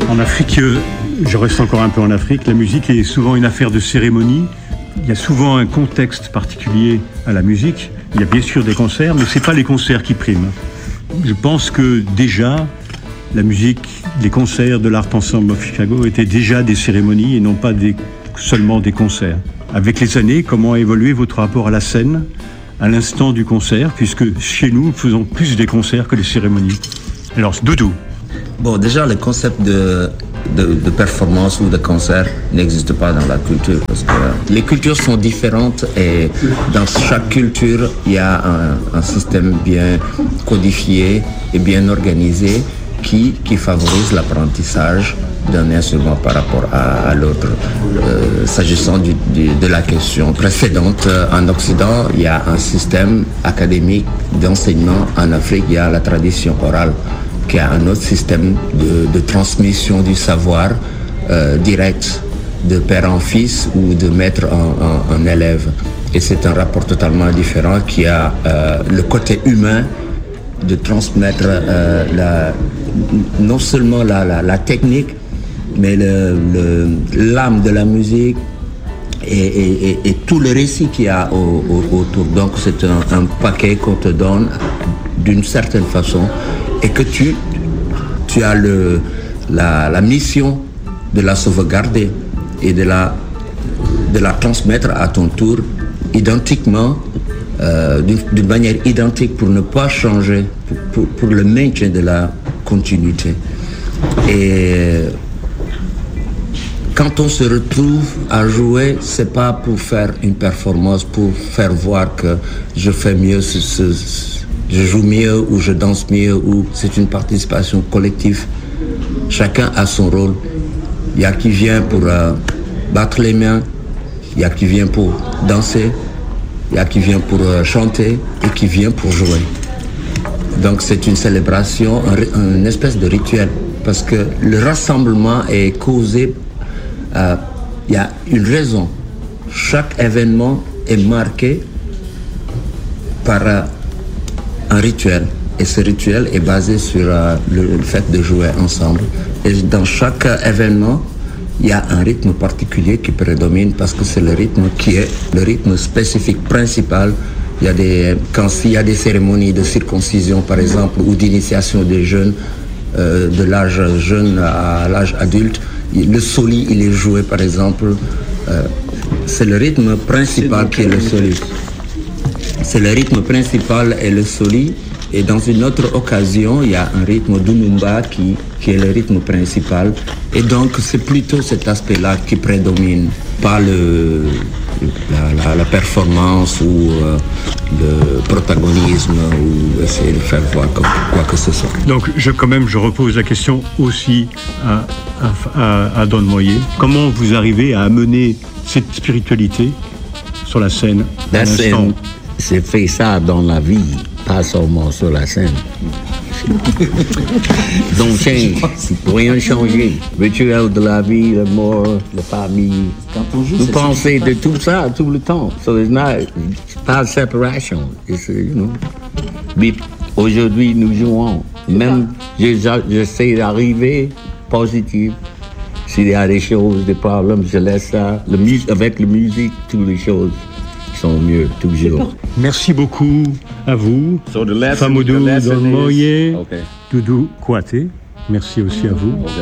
En Afrique, je reste encore un peu en Afrique, la musique est souvent une affaire de cérémonie. Il y a souvent un contexte particulier à la musique. Il y a bien sûr des concerts, mais ce n'est pas les concerts qui priment. Je pense que déjà, la musique, les concerts de l'Art Ensemble of Chicago étaient déjà des cérémonies et non pas seulement des concerts. Avec les années, comment a évolué votre rapport à la scène, à l'instant du concert, puisque chez nous, nous faisons plus des concerts que des cérémonies. Alors, Doudou. Bon, déjà, le concept de performance ou de concert n'existe pas dans la culture parce que les cultures sont différentes et dans chaque culture, il y a un système bien codifié et bien organisé qui favorise l'apprentissage d'un instrument par rapport à l'autre. S'agissant de la question précédente, en Occident, il y a un système académique d'enseignement. En Afrique, il y a la tradition orale, qui a un autre système de transmission du savoir direct de père en fils ou de maître en élève. Et c'est un rapport totalement différent qui a le côté humain de transmettre non seulement la technique, mais l'âme de la musique et tout le récit qu'il y a autour. Donc c'est un paquet qu'on te donne d'une certaine façon et que tu as la mission de la sauvegarder et de la transmettre à ton tour identiquement, d'une manière identique pour ne pas changer, pour le maintien de la continuité. Et quand on se retrouve à jouer, c'est pas pour faire une performance, pour faire voir que je fais mieux, je joue mieux ou je danse mieux, ou c'est une participation collective. Chacun a son rôle. Il y a qui vient pour battre les mains, il y a qui vient pour danser, il y a qui vient pour chanter et qui vient pour jouer. Donc c'est une célébration, une espèce de rituel, parce que le rassemblement est causé, il y a une raison. Chaque événement est marqué par un rituel. Et ce rituel est basé sur le fait de jouer ensemble. Et dans chaque événement, il y a un rythme particulier qui prédomine parce que c'est le rythme qui est le rythme spécifique principal. Quand il y a des cérémonies de circoncision, par exemple, ou d'initiation des jeunes, de l'âge jeune à l'âge adulte, le soli, il est joué, par exemple. C'est le rythme principal qui est le soli. C'est le rythme principal et le soli. Et dans une autre occasion, il y a un rythme d'Unumba qui est le rythme principal. Et donc, c'est plutôt cet aspect-là qui prédomine, pas la performance ou le protagonisme ou essayer de faire voir quoi que ce soit. Donc, je repose la question aussi à Don Moyer. Comment vous arrivez à amener cette spiritualité sur la scène à l'instant? C'est fait ça dans la vie, pas seulement sur la scène. Don't change, rien changer. Rituel de la vie, l'amour, la famille. Quand on joue, vous pensez de tout ça tout le temps. So it's pas de séparation. Mais aujourd'hui, nous jouons. Même, j'essaie d'arriver positif. S'il y a des choses, des problèmes, je laisse ça. Avec la musique, toutes les choses sont mieux, toujours. Merci beaucoup à vous, Famoudou Don Moyer, Doudou Kouaté. Merci aussi à vous.